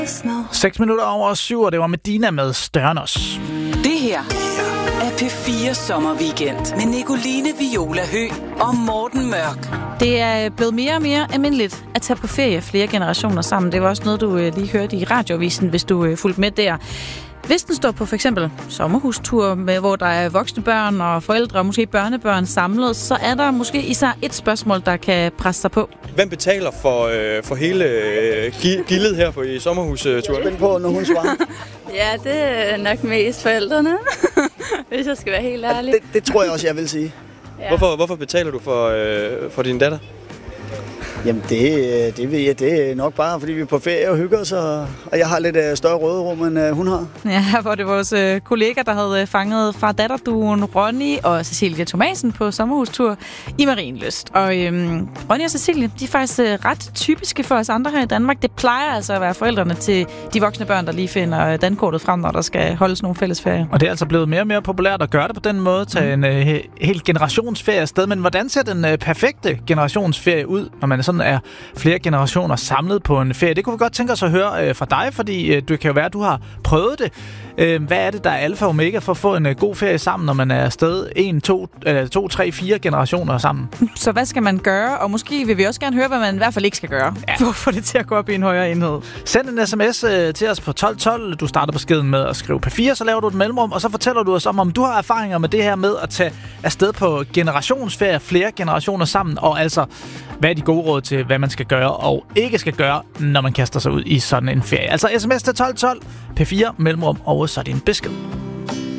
6 minutter over 7, og det var Medina med Størnos. Det her er P4 Sommerweekend med Nicoline Viola Høgh og Morten Mørk. Det er blevet mere og mere almindeligt at tage på ferie flere generationer sammen. Det var også noget, du lige hørte i radioavisen, hvis du fulgte med der. Hvis den står på for eksempel sommerhustur, hvor der er voksne børn og forældre og måske børnebørn samlet, så er der måske især et spørgsmål, der kan presse sig på. Hvem betaler for hele gildet her i sommerhusturen? Spænd på, når hun svarer. Ja, det er nok mest forældrene, hvis jeg skal være helt ærlig. Det tror jeg også, jeg vil sige. Ja. Hvorfor betaler du for din datter? Jamen det ved jeg, det er nok bare, fordi vi er på ferie og hygger os, og jeg har lidt større råderum, end hun har. Ja, her var det vores kollega, der havde fanget far-datter-duoen Ronny og Cecilie Thomasen på sommerhustur i Marienlyst. Og Ronny og Cecilie, de er faktisk ret typiske for os andre her i Danmark. Det plejer altså at være forældrene til de voksne børn, der lige finder dankortet frem, når der skal holdes nogle fælles ferie. Og det er altså blevet mere og mere populært at gøre det på den måde, tage en hel generationsferie afsted. Men hvordan ser den perfekte generationsferie ud, når man sådan er flere generationer samlet på en ferie? Det kunne vi godt tænke os at høre fra dig, fordi det kan jo være, at du har prøvet det. Hvad er det, der er alfa og omega for at få en god ferie sammen, når man er afsted 1, 2, 3, 4 generationer sammen? Så hvad skal man gøre? Og måske vil vi også gerne høre, hvad man i hvert fald ikke skal gøre, for at få det til at gå op i en højere enhed. Send en sms til os på 1212. Du starter beskeden med at skrive P4, så laver du et mellemrum, og så fortæller du os om du har erfaringer med det her med at tage afsted på generationsferie, flere generationer sammen, og altså, hvad er de gode råd til, hvad man skal gøre og ikke skal gøre, når man kaster sig ud i sådan en ferie. Altså sms til 1212, P4, mellemrum, og så din besked.